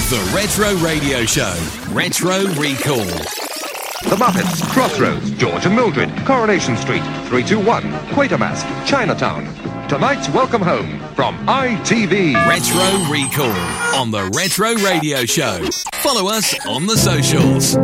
The Retro Radio Show. Retro Recall. The Muppets, Crossroads, George and Mildred, Coronation Street, 321, Quatermass, Chinatown. Tonight's Welcome Home from ITV. Retro Recall on The Retro Radio Show. Follow us on the socials.